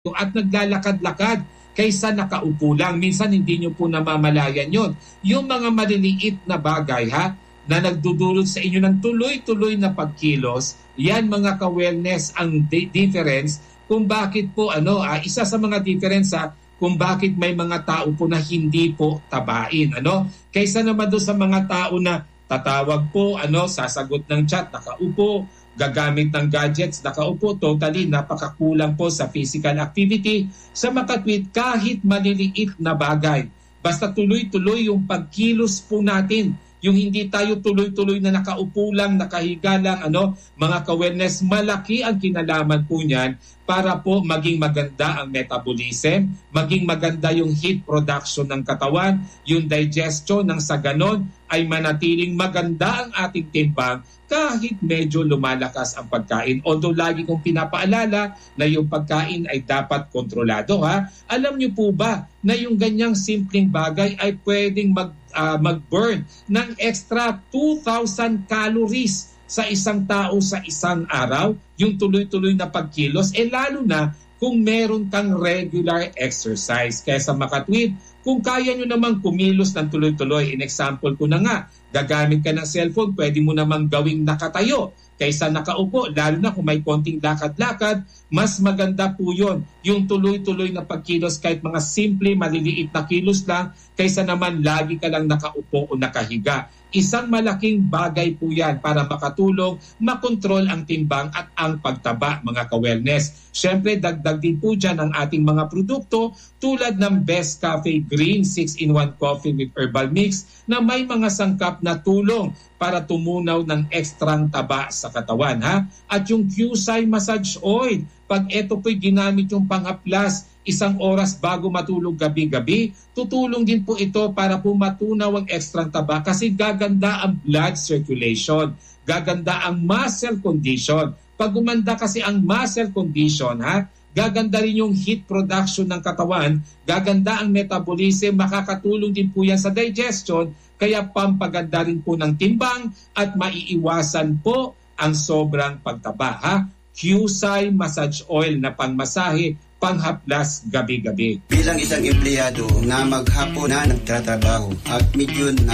at naglalakad-lakad kaysa nakaupo lang. Minsan hindi nyo po namamalayan yon. Yung mga maliliit na bagay na nagdudulot sa inyo ng tuloy-tuloy na pagkilos, yan mga ka-wellness ang difference kung bakit po isa sa mga difference kung bakit may mga tao po na hindi po tabain. Kaysa naman doon sa mga tao na tatawag po, sasagot ng chat, nakaupo, gagamit ng gadgets, nakaupo, totally napakakulang po sa physical activity. Sa makatwid, kahit maliliit na bagay, basta tuloy-tuloy yung pagkilos po natin, yung hindi tayo tuloy-tuloy na nakaupo lang, nakahiga lang, mga ka-wellness, malaki ang kinalaman po niyan para po maging maganda ang metabolism, maging maganda yung heat production ng katawan, yung digestion ng sa ganon ay manatiling maganda ang ating timbang kahit medyo lumalakas ang pagkain. Although lagi kong pinapaalala na yung pagkain ay dapat kontrolado. Alam niyo po ba na yung ganyang simpleng bagay ay pwedeng mag-burn ng extra 2,000 calories sa isang tao sa isang araw, yung tuloy-tuloy na pagkilos, lalo na kung meron kang regular exercise. Kaya sa makatwid, kung kaya nyo namang kumilos ng tuloy-tuloy, in example ko na nga, gagamit ka ng cellphone, pwede mo namang gawing nakatayo kaysa nakaupo, lalo na kung may konting lakad-lakad, mas maganda po yun. Yung tuloy-tuloy na pagkilos kahit mga simple, maliliit na kilos lang, kaysa naman lagi ka lang nakaupo o nakahiga. Isang malaking bagay po yan para makatulong, makontrol ang timbang at ang pagtaba, mga ka-wellness. Siyempre, dagdag din po dyan ang ating mga produkto tulad ng Best Cafe Green 6-in-1 Coffee with Herbal Mix na may mga sangkap na tulong para tumunaw ng ekstrang taba sa katawan. At yung QSI Massage Oil, pag ito po'y ginamit yung panghaplas, 1 oras bago matulog gabi-gabi, tutulong din po ito para po matunaw ang ekstrang taba kasi gaganda ang blood circulation, gaganda ang muscle condition. Pag gumanda kasi ang muscle condition, gaganda rin yung heat production ng katawan, gaganda ang metabolism, makakatulong din po yan sa digestion, kaya pampaganda rin po ng timbang at maiiwasan po ang sobrang pagtaba. QSI Massage Oil na pangmasahe, panghaplas gabi-gabi. Bilang isang empleyado na maghapon na nagtatrabaho at medyo